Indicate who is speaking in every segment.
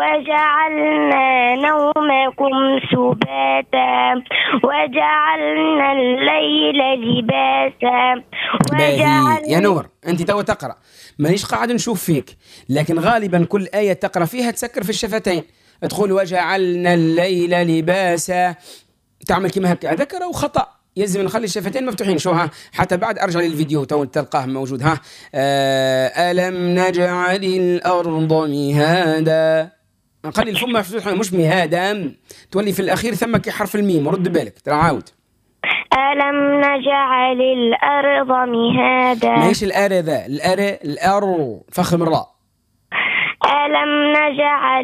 Speaker 1: وجعلنا نومكم سباتا وجعلنا الليل لباسا
Speaker 2: يا نور أنت تو تقرأ مانيش قاعد نشوف فيك، لكن غالبا كل آية تقرأ فيها تسكر في الشفتين، تقول وجعلنا الليل لباسا، تعمل كما هكا. هذاك راهو خطأ، يلزم نخلي الشفتين مفتوحين. شو ها حتى بعد أرجع للفيديو تو تلقاه موجود. ها ألم نجعل الأرض مهادا، نخلي الفم مفتوح مش مهادا، تولي في الأخير ثم كحرف الميم. رد بالك ترى عاود.
Speaker 1: ألم نجعل الأرض مهادا،
Speaker 2: ماهيش الأرض، الأر فخم الراء.
Speaker 1: ألم نجعل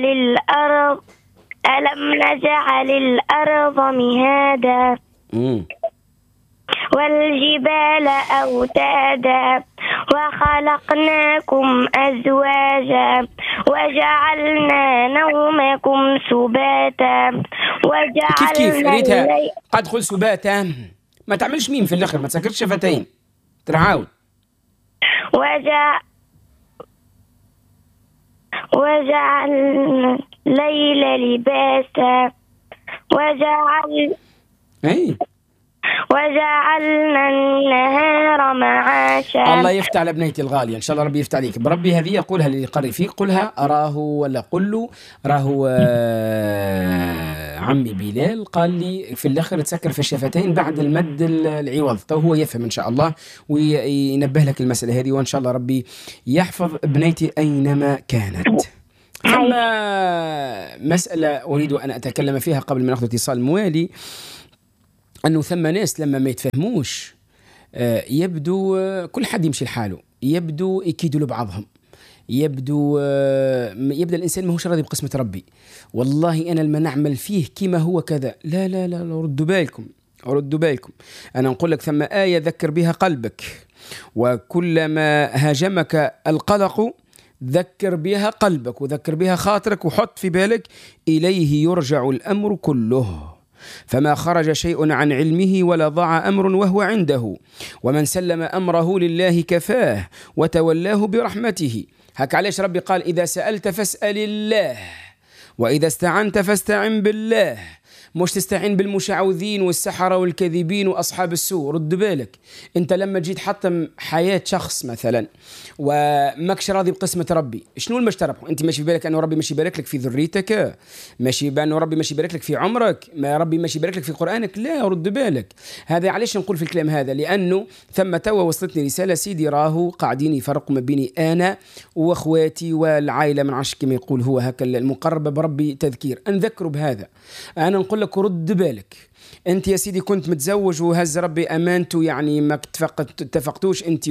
Speaker 1: الأرض مهادا والجبال أوتادا وخلقناكم أزواجا وجعلنا نومكم سباتا وجعلنا
Speaker 2: كيف ريتها قد تقول سباتا، ما تعملش ميم في الآخر، ما تسكرش شفتين. ترعاود.
Speaker 1: وجعلنا الليل لباسا وجعلنا النهار معاشا.
Speaker 2: الله يفتح على بنيتي الغالية، إن شاء الله ربي يفتح عليك بربي. هذه يقولها اللي يقري فيه، قلها أراه ولا قل له راهو عمي بلال قال لي في الآخر تسكر في الشفتين بعد المد العوض. تو هو يفهم إن شاء الله وينبه لك المسألة هذه، وإن شاء الله ربي يحفظ بنيتي أينما كانت. أما مسألة أريد أن أتكلم فيها قبل ما نأخذ اتصال موالي، أنه ثم ناس لما ما يتفهموش يبدو كل حد يمشي لحاله، يبدو يكيدوا لبعضهم، يبدأ الإنسان ما هوش راضي بقسمة ربي. والله أنا لما نعمل فيه كما هو كذا، لا لا لا, لا ردوا بالكم. أنا نقول لك ثم آية ذكر بها قلبك، وكلما هاجمك القلق ذكر بها قلبك وذكر بها خاطرك، وحط في بالك إليه يرجع الأمر كله، فما خرج شيء عن علمه ولا ضاع أمر وهو عنده، ومن سلم أمره لله كفاه وتولاه برحمته. هك علاش ربي قال إذا سألت فاسأل الله وإذا استعنت فاستعن بالله، مش تستعين بالمشعوذين والسحرة والكذبين وأصحاب السوء. رد بالك، أنت لما تجي تحطم حياة شخص مثلا وماكش راضي بقسمة ربي، شنو المشترك؟ أنت ماشي في بالك أنه ربي ماشي يبارك لك في ذريتك، ماشي بأنه ربي ماشي يبارك لك في عمرك، ما ربي ماشي يبارك لك في قرآنك؟ لا، رد بالك. هذا علاش نقول في الكلام هذا؟ لأنه ثم توا وصلتني رسالة، سيدي راهو قاعدين يفرقوا ما بيني أنا وأخواتي والعائلة، من عشق كما يقول هو هكا المقربة بربي تذكير، نذكروا بهذا. أنا نقول لك رد بالك، أنت يا سيدي كنت متزوج وهز ربي أمانته، يعني ما اتفقتوش أنت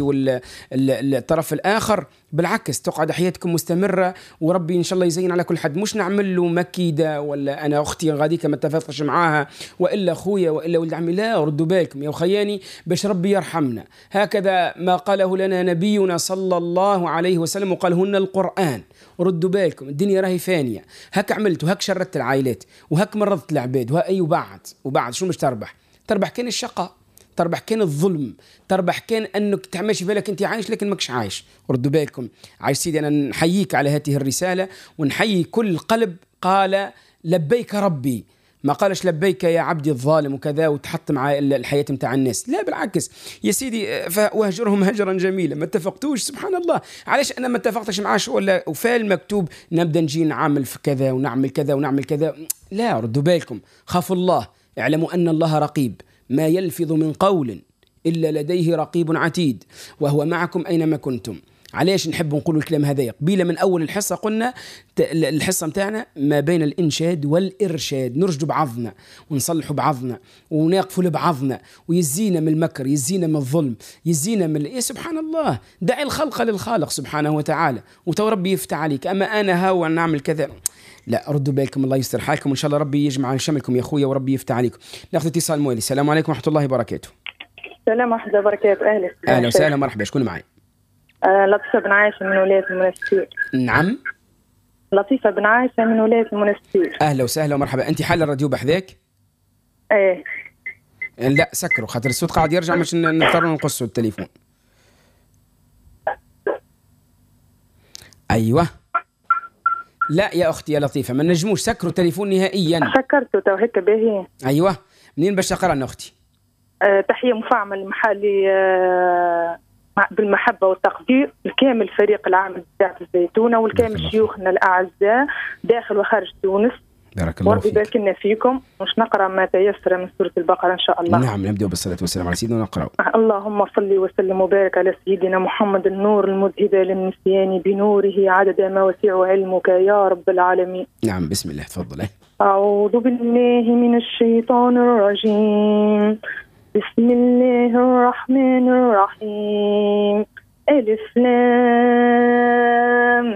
Speaker 2: والطرف الآخر، بالعكس تقعد حياتكم مستمرة وربي إن شاء الله يزين على كل حد. مش نعمل له مكيدة ولا أنا أختي غاديك ما اتفقتش معاها وإلا أخويا وإلا ولد عمي، لا، ردوا بالكم يا خياني باش ربي يرحمنا. هكذا ما قاله لنا نبينا صلى الله عليه وسلم وقالهن القرآن. ردوا بالكم، الدنيا راهي فانية، هك عملت وهك شردت العائلات وهك مرضت العباد وهي وبعد شو مش تربح كان الشقاء، تربح كان الظلم، تربح كان أنك تعملش بالك أنت عايش لكن ماكش عايش. ردوا بالكم. عايش سيدي أنا نحييك على هذه الرسالة، ونحيي كل قلب قال لبيك ربي، ما قالش لبيك يا عبدي الظالم وكذا وتحط مع الحياة متاع الناس، لا بالعكس يا سيدي، واهجرهم هجرا جميلا. ما اتفقتوش سبحان الله، علاش أنا ما اتفقتش معاش ولا وفال مكتوب نبدأ نجي نعمل في كذا ونعمل كذا ونعمل كذا؟ لا، ردوا بالكم، خافوا الله، اعلموا أن الله رقيب، ما يلفظ من قول إلا لديه رقيب عتيد وهو معكم أينما كنتم. علاش نحب نقول الكلام هذا؟ قبيله من أول الحصة قلنا الحصة متاعنا ما بين الإنشاد والإرشاد، نرشدوا بعضنا ونصلحوا بعضنا ونقفوا لبعضنا، ويزينا من المكر، يزينا من الظلم، يزينا من إيه سبحان الله. دعي الخلق للخالق سبحانه وتعالى وتو ربي يفتح عليك. أما أنا هاو نعمل كذا، لا، ردوا بالكم، الله يستر حالكم، وإن شاء الله ربي يجمع شملكم يا أخويا وربي يفتح عليكم. ناخذ اتصال موالي. السلام عليكم ورحمة الله وبركاته.
Speaker 3: السلام ورحمة الله وبركاته.
Speaker 2: أهلا وسهلا، مرحبا، شكون معي؟
Speaker 3: لطيفة بن عايشة من ولاية المنستير.
Speaker 2: نعم،
Speaker 3: لطيفة بن عايشة من ولاية المنستير.
Speaker 2: أهلا وسهلا ومرحبا. أنت حال الراديو بحذاك؟
Speaker 3: إيه.
Speaker 2: لا سكروا خاطر الصوت قاعد يرجع، مش نضطر نقصوا التليفون. أيوة لا يا أختي يا لطيفة، ما نجموش سكروا التليفون نهائيا.
Speaker 3: سكرته تو هيك باهي.
Speaker 2: أيوة، منين باش تقرأنا أختي؟
Speaker 3: تحية مفعمة لمحلي بالمحبة والتقدير لكامل فريق العمل بتاع الزيتونة والكامل شيوخنا الأعزاء داخل وخارج تونس.
Speaker 2: بارك الله فيك.
Speaker 3: وربي يبارك فيكم. مش نقرأ ما تيسر من سورة البقرة إن شاء الله.
Speaker 2: نعم، نبدأ بالصلاة والسلام على سيدنا ونقرأ.
Speaker 3: اللهم صل وسلم وبارك على سيدنا محمد النور المذهب للنسيان بنوره عدد ما وسع علمك يا رب العالمين.
Speaker 2: نعم، بسم الله، تفضل.
Speaker 3: أعوذ بالله من الشيطان الرجيم. بسم الله الرحمن الرحيم. ألف لام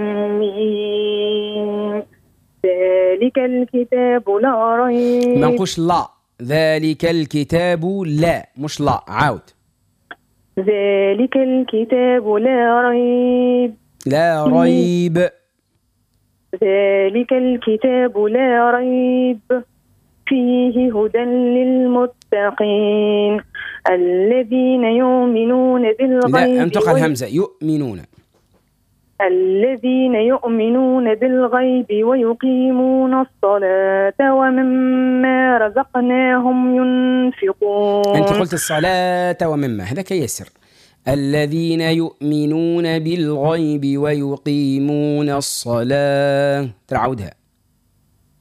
Speaker 3: ميم. ذلك الكتاب لا ريب.
Speaker 2: ما نقولش لا، ذلك الكتاب لا، مش لا، عاود.
Speaker 3: ذلك الكتاب لا ريب.
Speaker 2: لا ريب.
Speaker 3: ذلك الكتاب لا ريب فيه هدى للمتقين الذين يؤمنون بالغيب.
Speaker 2: لا، انطق الهمزة، يؤمنون.
Speaker 3: الذين يؤمنون بالغيب ويقيمون الصلاة ومما رزقناهم ينفقون.
Speaker 2: أنت قلت الصلاة ومما، هذاك يسر. الذين يؤمنون بالغيب ويقيمون الصلاة، تعودها.